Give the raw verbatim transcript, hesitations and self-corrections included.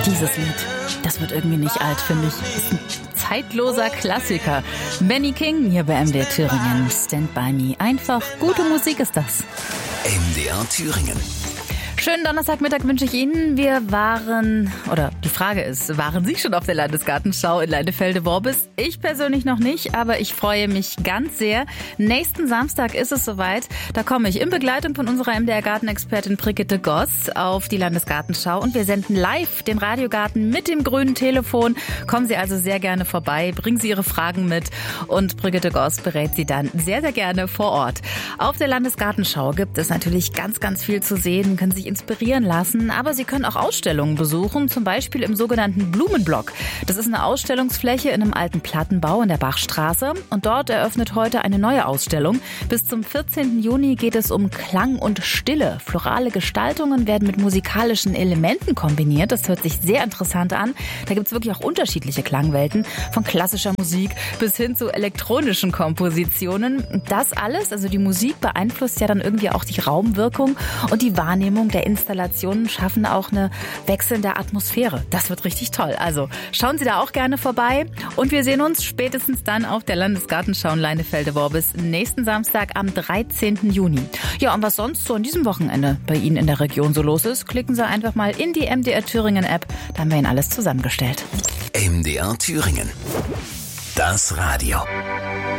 Dieses Lied, das wird irgendwie nicht alt, finde ich. Ist ein zeitloser Klassiker. Benny King hier bei M D R Thüringen. Stand by me. Einfach gute Musik ist das. M D R Thüringen. Schönen Donnerstagmittag wünsche ich Ihnen. Wir waren, oder die Frage ist, waren Sie schon auf der Landesgartenschau in Leinefelde-Worbis? Ich persönlich noch nicht, aber ich freue mich ganz sehr. Nächsten Samstag ist es soweit. Da komme ich in Begleitung von unserer M D R-Gartenexpertin Brigitte Goss auf die Landesgartenschau und wir senden live den Radiogarten mit dem grünen Telefon. Kommen Sie also sehr gerne vorbei, bringen Sie Ihre Fragen mit und Brigitte Goss berät Sie dann sehr, sehr gerne vor Ort. Auf der Landesgartenschau gibt es natürlich ganz, ganz viel zu sehen, können sich inspirieren lassen, aber Sie können auch Ausstellungen besuchen, zum Beispiel im sogenannten Blumenblock. Das ist eine Ausstellungsfläche in einem alten Plattenbau in der Bachstraße und dort eröffnet heute eine neue Ausstellung. Bis zum vierzehnten Juni geht es um Klang und Stille. Florale Gestaltungen werden mit musikalischen Elementen kombiniert. Das hört sich sehr interessant an. Da gibt es wirklich auch unterschiedliche Klangwelten, von klassischer Musik bis hin zu elektronischen Kompositionen. Das alles, also die Musik beeinflusst ja dann irgendwie auch die Raumwirkung und die Wahrnehmung der Installationen schaffen auch eine wechselnde Atmosphäre. Das wird richtig toll. Also schauen Sie da auch gerne vorbei. Und wir sehen uns spätestens dann auf der Landesgartenschau in Leinefelde-Worbis nächsten Samstag am dreizehnten Juni. Ja, und was sonst so an diesem Wochenende bei Ihnen in der Region so los ist, klicken Sie einfach mal in die M D R Thüringen App. Da haben wir Ihnen alles zusammengestellt. M D R Thüringen. Das Radio.